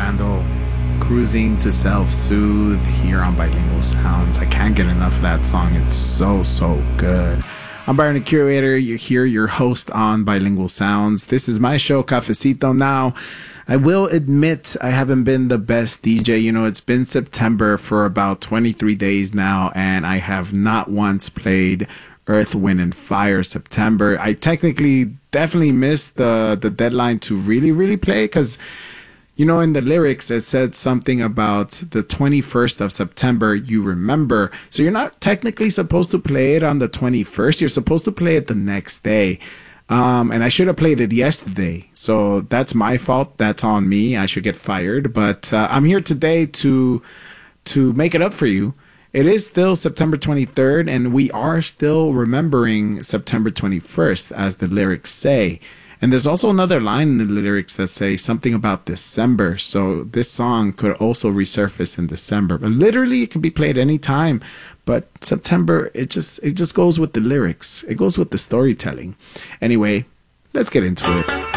Randall, cruising to self-soothe here on Bilingual Sounds. I can't get enough of that song. It's so good. I'm Byron the Curator. You're here, your host on Bilingual Sounds. This is my show, Cafecito. Now, I will admit I haven't been the best DJ. You know, it's been September for about 23 days now, and I have not once played Earth, Wind, and Fire September. I definitely missed the deadline to really play, because, you know, in the lyrics it said something about the 21st of September, you remember. So you're not technically supposed to play it on the 21st. You're supposed to play it the next day. And I should have played it yesterday. So that's my fault. That's on me. I should get fired. But I'm here today to make it up for you. It is still September 23rd, and we are still remembering September 21st, as the lyrics say. And there's also another line in the lyrics that say something about December. So this song could also resurface in December. But literally, it can be played anytime. But September, it just goes with the lyrics. It goes with the storytelling. Anyway, let's get into it.